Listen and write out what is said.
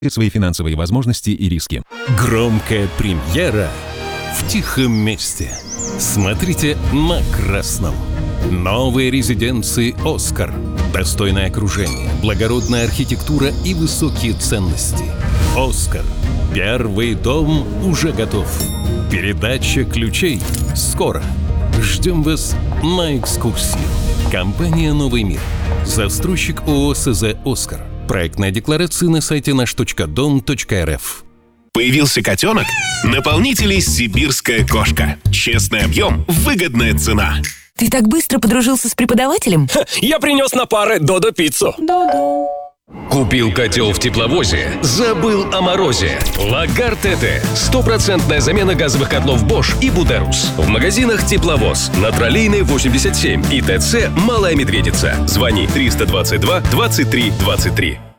и свои финансовые возможности и риски. Громкая премьера в тихом месте. Смотрите на красном. Новые резиденции «Оскар». Достойное окружение, благородная архитектура и высокие ценности. «Оскар». Первый дом уже готов. Передача ключей скоро. Ждем вас на экскурсию. Компания «Новый мир». Застройщик ООО СЗ «Оскар». Проектная декларация на сайте наш.дом.рф. Появился котенок? Наполнителей «Сибирская кошка». Честный объем, выгодная цена. Ты так быстро подружился с преподавателем? Я принес на пары Додо-пиццу. Купил котел в тепловозе, забыл о морозе. Лагар ТТ. 100% замена газовых котлов Bosch и Buderus. В магазинах Тепловоз. На Троллейной 87 и ТЦ Малая Медведица. Звони 322 23 23.